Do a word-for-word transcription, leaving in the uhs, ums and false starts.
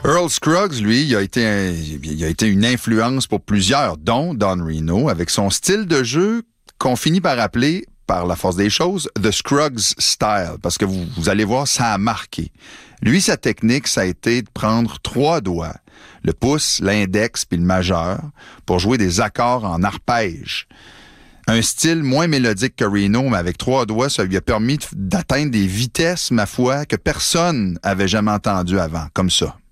Earl Scruggs, lui, il a été, un, il a été une influence pour plusieurs, dont Don Reno, avec son style de jeu qu'on finit par appeler, par la force des choses, The Scruggs Style, parce que vous, vous allez voir, ça a marqué. Lui, sa technique, ça a été de prendre trois doigts, le pouce, l'index puis le majeur, pour jouer des accords en arpège. Un style moins mélodique que Reno, mais avec trois doigts, ça lui a permis d'atteindre des vitesses, ma foi, que personne avait jamais entendues avant, comme ça.